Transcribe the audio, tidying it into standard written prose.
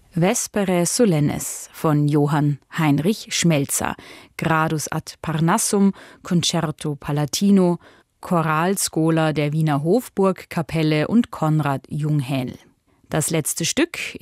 Vespere solennes von Johann Heinrich Schmelzer, Gradus ad Parnassum, Concerto Palatino, Choralschola der Wiener Hofburgkapelle und Konrad Junghäll. Das letzte Stück